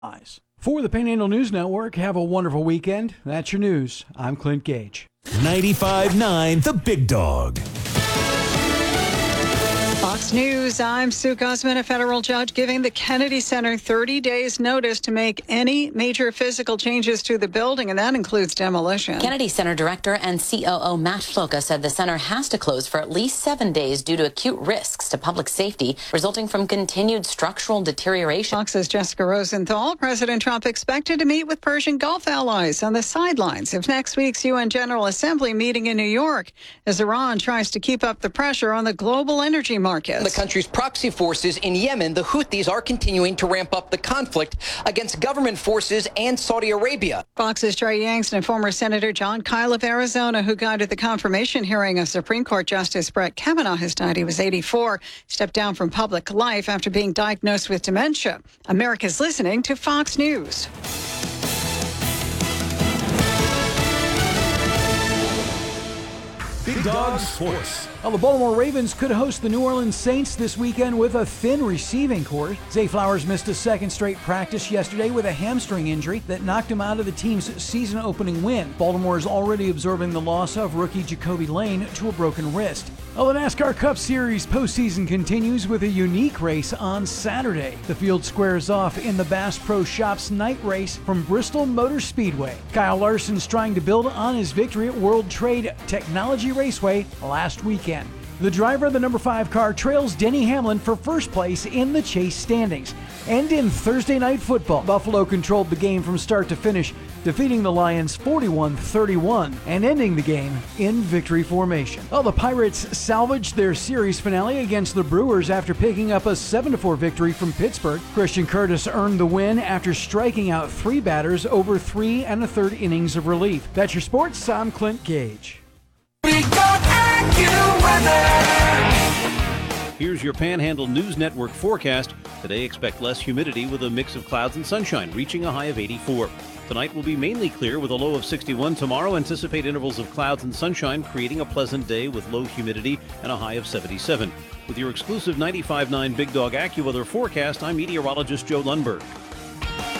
For the Panhandle News Network, have a wonderful weekend. That's your news. I'm Clint Gage. 95.9 The Big Dog. Fox News, I'm Sue Guzman. A federal judge giving the Kennedy Center 30 days notice to make any major physical changes to the building, and that includes demolition. Kennedy Center Director and COO Matt Floka said the center has to close for at least 7 days due to acute risks to public safety resulting from continued structural deterioration. Fox's Jessica Rosenthal. President Trump expected to meet with Persian Gulf allies on the sidelines of next week's UN General Assembly meeting in New York as Iran tries to keep up the pressure on the global energy market. The country's proxy forces in Yemen, the Houthis, are continuing to ramp up the conflict against government forces and Saudi Arabia. Fox's Trey Yangst and former Senator John Kyle of Arizona, who guided the confirmation hearing of Supreme Court Justice Brett Kavanaugh, has died. He was 84, stepped down from public life after being diagnosed with dementia. America's listening to Fox News. Big Dog Sports. Well, the Baltimore Ravens could host the New Orleans Saints this weekend with a thin receiving corps. Zay Flowers missed a second straight practice yesterday with a hamstring injury that knocked him out of the team's season-opening win. Baltimore is already absorbing the loss of rookie Jacoby Lane to a broken wrist. Well, the NASCAR Cup Series postseason continues with a unique race on Saturday. The field squares off in the Bass Pro Shops night race from Bristol Motor Speedway. Kyle Larson's trying to build on his victory at World Trade Technology Raceway last weekend. The driver of the number 5 car trails Denny Hamlin for first place in the chase standings. And in Thursday Night Football, Buffalo controlled the game from start to finish, defeating the Lions 41-31 and ending the game in victory formation. Well, the Pirates salvaged their series finale against the Brewers after picking up a 7-4 victory from Pittsburgh. Christian Curtis earned the win after striking out 3 batters over 3 1/3 innings of relief. That's your sports. I'm Clint Gage. Here's your Panhandle News Network forecast. Today, expect less humidity with a mix of clouds and sunshine, reaching a high of 84. Tonight will be mainly clear with a low of 61. Tomorrow, anticipate intervals of clouds and sunshine, creating a pleasant day with low humidity and a high of 77. With your exclusive 95.9 Big Dog AccuWeather forecast, I'm meteorologist Joe Lundberg.